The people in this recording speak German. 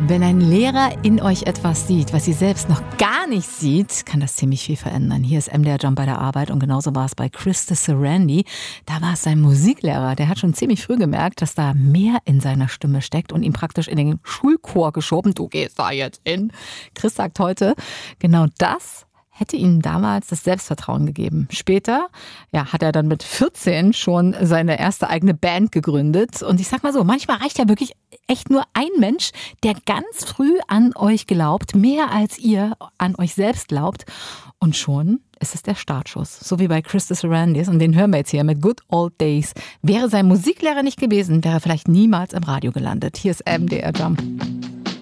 Wenn ein Lehrer in euch etwas sieht, was sie selbst noch gar nicht sieht, kann das ziemlich viel verändern. Hier ist MDR Jump bei der Arbeit und genauso war es bei Krista Sarandie. Da war es sein Musiklehrer, der hat schon ziemlich früh gemerkt, dass da mehr in seiner Stimme steckt und ihn praktisch in den Schulchor geschoben. Du gehst da jetzt in. Chris sagt heute, genau das hätte ihm damals das Selbstvertrauen gegeben. Später hat er dann mit 14 schon seine erste eigene Band gegründet. Und ich sag mal so, manchmal reicht ja wirklich echt nur ein Mensch, der ganz früh an euch glaubt, mehr als ihr an euch selbst glaubt. Und schon ist es der Startschuss. So wie bei Krista Sarandie. Und den hören wir jetzt hier mit Good Old Days. Wäre sein Musiklehrer nicht gewesen, wäre er vielleicht niemals im Radio gelandet. Hier ist MDR Jump.